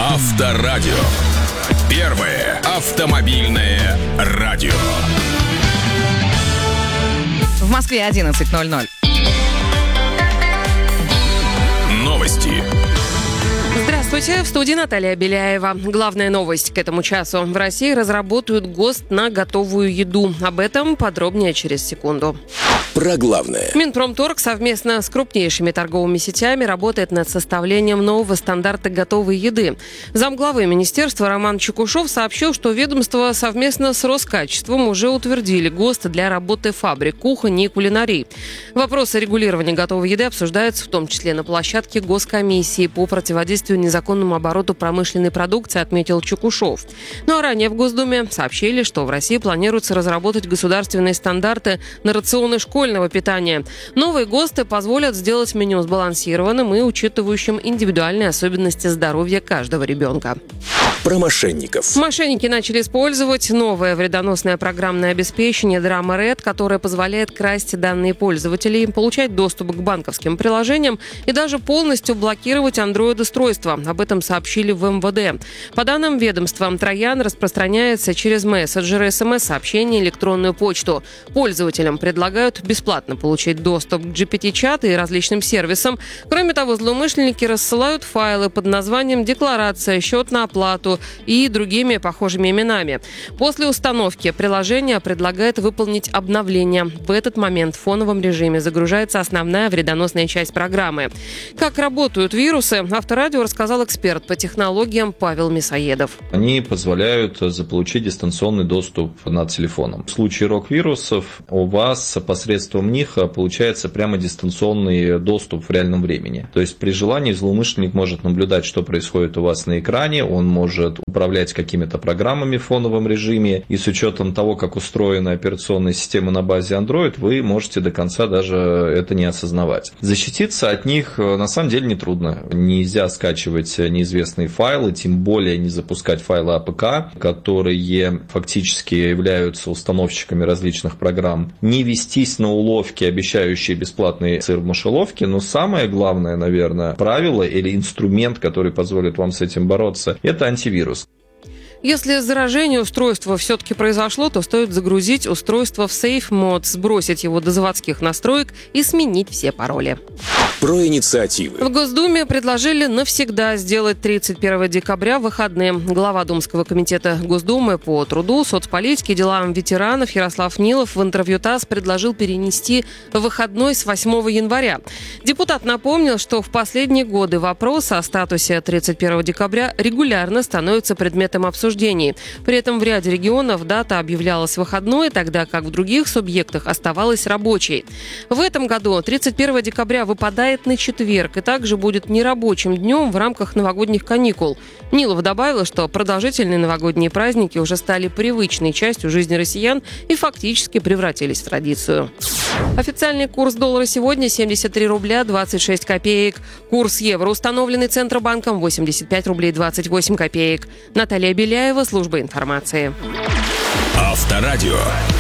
Авторадио. Первое автомобильное радио. В Москве 11:00. Новости. Здравствуйте, в студии Наталья Беляева. Главная новость к этому часу. В России разработают ГОСТ на готовую еду. Об этом подробнее через секунду. Про главное. Минпромторг совместно с крупнейшими торговыми сетями работает над составлением нового стандарта готовой еды. Замглавы министерства Роман Чекушев сообщил, что ведомство совместно с Роскачеством уже утвердили ГОСТ для работы фабрик кухни и кулинарии. Вопросы регулирования готовой еды обсуждаются в том числе на площадке Госкомиссии по противодействию незаконному обороту промышленной продукции, отметил Чекушев. Ну а ранее в Госдуме сообщили, что в России планируется разработать государственные стандарты на рационы школьного питания. Новые ГОСТы позволят сделать меню сбалансированным и учитывающим индивидуальные особенности здоровья каждого ребенка. Про мошенников. Мошенники начали использовать новое вредоносное программное обеспечение DramaRed, которое позволяет красть данные пользователей, получать доступ к банковским приложениям и даже полностью блокировать Android-устройства. Об этом сообщили в МВД. По данным ведомства, троян распространяется через мессенджеры, СМС-сообщения, электронную почту. Пользователям предлагают бесплатно получить доступ к GPT-чату и различным сервисам. Кроме того, злоумышленники рассылают файлы под названием «Декларация», «Счет на оплату» и другими похожими именами. После установки приложение предлагает выполнить обновление. В этот момент в фоновом режиме загружается основная вредоносная часть программы. Как работают вирусы, Авторадио рассказал эксперт по технологиям Павел Мясоедов. Они позволяют заполучить дистанционный доступ над телефоном. В случае рок-вирусов у вас посредством них получается прямо дистанционный доступ в реальном времени. То есть при желании злоумышленник может наблюдать, что происходит у вас на экране, он может управлять какими-то программами в фоновом режиме, и с учетом того, как устроена операционная система на базе Android, вы можете до конца даже это не осознавать. Защититься от них на самом деле нетрудно. Нельзя скачивать неизвестные файлы, тем более не запускать файлы АПК, которые фактически являются установщиками различных программ. Не вестись на уловки, обещающие бесплатный сыр в мышеловке, но самое главное, наверное, правило или инструмент, который позволит вам с этим бороться, это антивирус. Если заражение устройства все-таки произошло, то стоит загрузить устройство в Safe Mode, сбросить его до заводских настроек и сменить все пароли. Про инициативы. В Госдуме предложили навсегда сделать 31 декабря выходным. Глава Думского комитета Госдумы по труду, соцполитике и делам ветеранов Ярослав Нилов в интервью ТАСС предложил перенести выходной с 8 января. Депутат напомнил, что в последние годы вопрос о статусе 31 декабря регулярно становится предметом обсуждений. При этом в ряде регионов дата объявлялась выходной, тогда как в других субъектах оставалась рабочей. В этом году 31 декабря выпадает на четверг и также будет нерабочим днем в рамках новогодних каникул. Нилов добавил, что продолжительные новогодние праздники уже стали привычной частью жизни россиян и фактически превратились в традицию. Официальный курс доллара сегодня 73 рубля 26 копеек. Курс евро, установленный Центробанком, 85 рублей 28 копеек. Наталья Беляева, служба информации. Авторадио.